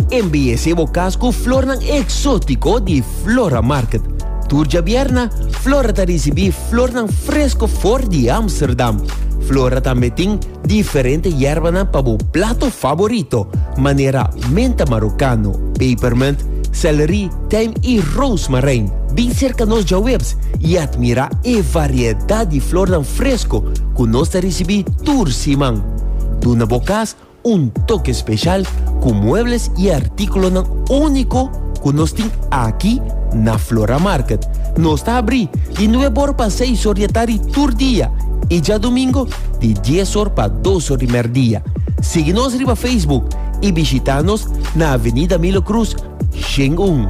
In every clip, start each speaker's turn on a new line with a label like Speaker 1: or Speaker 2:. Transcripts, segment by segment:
Speaker 1: Envíese casco flor exótico de Flora Market. Turja Vierna, Flora ta recebi flor fresco for de Amsterdam. Flora também tem diferente erva para o plato favorito. Maneira menta marocano, peppermint, celery, thyme e rosemary. Bem cerca nos já webs e admira a variedade de flor fresco que nós recebi tur simão. Duna bocas toque especial com muebles e artículos único que nós temos aqui na Flora Market. Nós está abri de 9 horas para 6 horas da tarde por dia e já domingo de 10 horas para 2 horas de meio-dia. Siga-nos no Facebook e visita-nos na Avenida Milo Cruz, Xingun.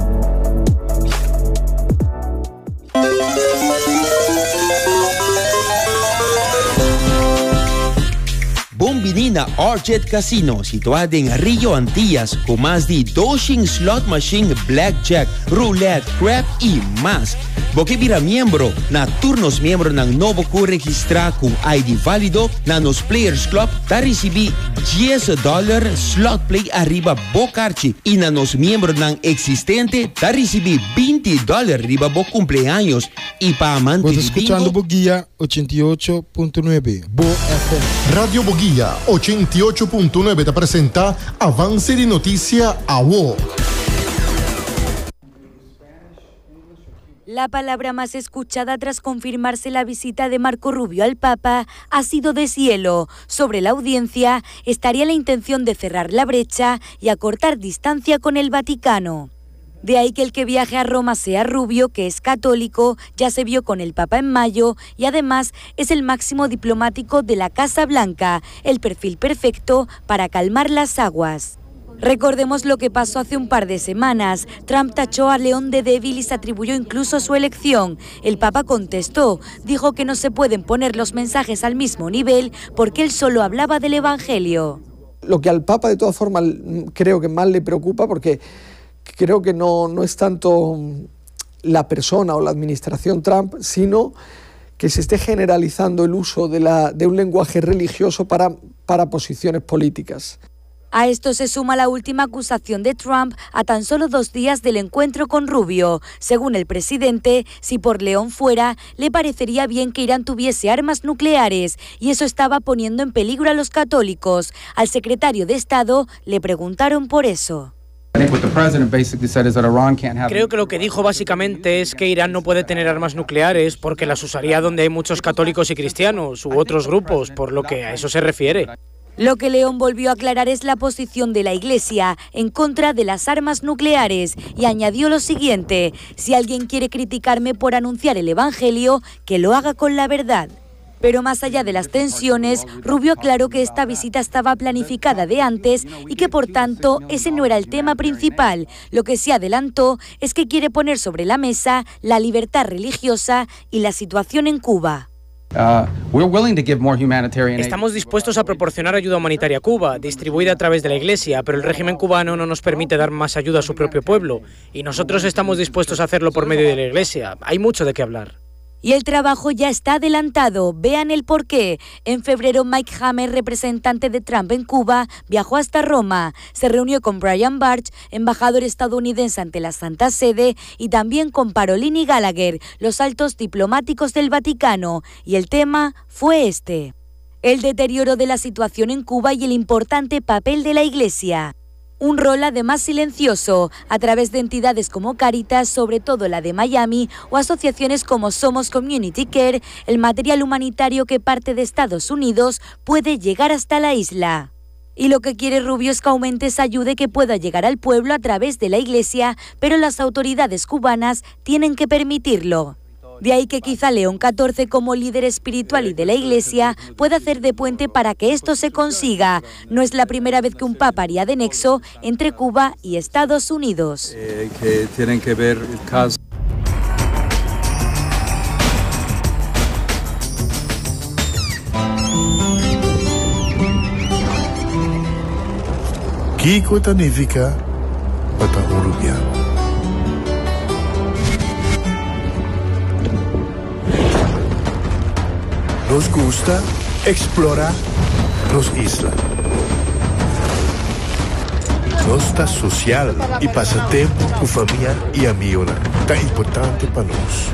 Speaker 1: Bombinina Orchard Casino, situada em Rio Antillas, com mais de 200 slot machine, blackjack, roulette, crab e mais. Você vira membro na turnos membro na novo cu registrar com ID válido na nos Players Club, tá recebi $10 slot play arriba bocarte e na nos membro na existente tá recebi $20 arriba bo cumpleaños e para amante
Speaker 2: de escuchando Boguía 88.9 Bo FM.
Speaker 3: Radio Boguía 88.9 te presenta Avance de Noticia a WO.
Speaker 4: La palabra más escuchada tras confirmarse la visita de Marco Rubio al Papa ha sido deshielo. Sobre la audiencia estaría la intención de cerrar la brecha y acortar distancia con el Vaticano. De ahí que el que viaje a Roma sea Rubio, que es católico, ya se vio con el Papa en mayo y además es el máximo diplomático de la Casa Blanca, el perfil perfecto para calmar las aguas. Recordemos lo que pasó hace un par de semanas. Trump tachó a León de débil y se atribuyó incluso su elección. El Papa contestó, dijo que no se pueden poner los mensajes al mismo nivel porque él solo hablaba del Evangelio.
Speaker 5: Lo que al Papa de todas formas creo que más le preocupa, porque creo que no es tanto la persona o la administración Trump, sino que se esté generalizando el uso de un lenguaje religioso para posiciones políticas.
Speaker 4: A esto se suma la última acusación de Trump a tan solo 2 días del encuentro con Rubio. Según el presidente, si por León fuera, le parecería bien que Irán tuviese armas nucleares y eso estaba poniendo en peligro a los católicos. Al secretario de Estado le preguntaron por eso.
Speaker 6: Creo que lo que dijo básicamente es que Irán no puede tener armas nucleares porque las usaría donde hay muchos católicos y cristianos u otros grupos, por lo que a eso se refiere.
Speaker 4: Lo que León volvió a aclarar es la posición de la Iglesia en contra de las armas nucleares y añadió lo siguiente: si alguien quiere criticarme por anunciar el Evangelio, que lo haga con la verdad. Pero más allá de las tensiones, Rubio aclaró que esta visita estaba planificada de antes y que por tanto ese no era el tema principal. Lo que se adelantó es que quiere poner sobre la mesa la libertad religiosa y la situación en Cuba.
Speaker 6: Estamos dispuestos a proporcionar ayuda humanitaria a Cuba, distribuida a través de la Iglesia, pero el régimen cubano no nos permite dar más ayuda a su propio pueblo, y nosotros estamos dispuestos a hacerlo por medio de la Iglesia. Hay mucho de qué hablar.
Speaker 4: Y el trabajo ya está adelantado. Vean el porqué. En febrero, Mike Hammer, representante de Trump en Cuba, viajó hasta Roma. Se reunió con Brian Barch, embajador estadounidense ante la Santa Sede, y también con Parolin y Gallagher, los altos diplomáticos del Vaticano. Y el tema fue este: el deterioro de la situación en Cuba y el importante papel de la Iglesia. Un rol además silencioso, a través de entidades como Caritas, sobre todo la de Miami, o asociaciones como Somos Community Care, el material humanitario que parte de Estados Unidos puede llegar hasta la isla. Y lo que quiere Rubio es que aumente esa ayuda que pueda llegar al pueblo a través de la Iglesia, pero las autoridades cubanas tienen que permitirlo. De ahí que quizá León XIV, como líder espiritual y de la Iglesia, pueda hacer de puente para que esto se consiga. No es la primera vez que un papa haría de nexo entre Cuba y Estados Unidos.
Speaker 7: Que tienen que ver el caso.
Speaker 2: Kiko Tanifica, Pata Uruguay. Nos gusta explorar las islas.
Speaker 8: Nossa social e passatempo com família e amigos tão importante para nós.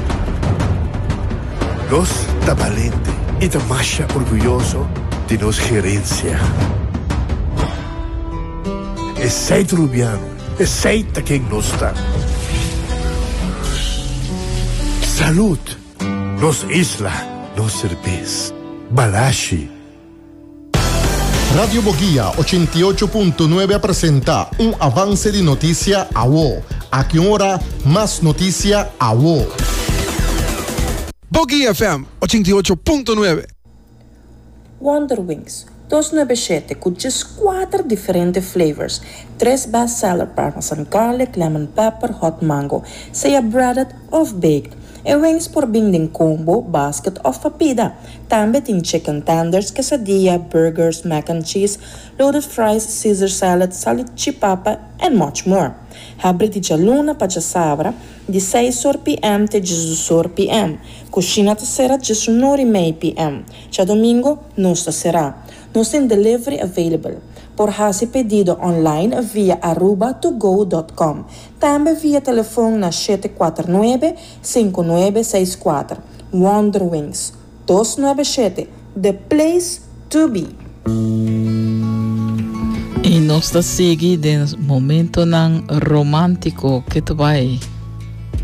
Speaker 8: Nós tá valente e tá mais orgulhoso de nossa gerência. É sei Rubiano, é sei quem nós está. Saúde, nossa isla, nossa cerveja, Balashi.
Speaker 3: Radio Boguía 88.9 presenta un avance de noticia a WO. A que hora más noticia a WO.
Speaker 9: Boguía FM 88.9.
Speaker 10: Wonder Wings 297 com 4 diferentes flavors. 3 bestseller parmesan garlic, lemon pepper, hot mango. Seja breaded of baked. E wings por binding combo, basket of papida. Também tem chicken tenders, quesadilla, burgers, mac and cheese, loaded fries, Caesar salad, salad chipapa, and much more. Abre de luna para sabra, de 6 p.m. até 18 p.m. Coxina será de 19 p.m. Já domingo, nós será. Nós tem delivery available. Por fazer pedido online via arubatogo.com. Também via telefone na 749-5964. Wonder Wings 297, the place to be.
Speaker 11: E nós seguimos no momento romântico que tu vai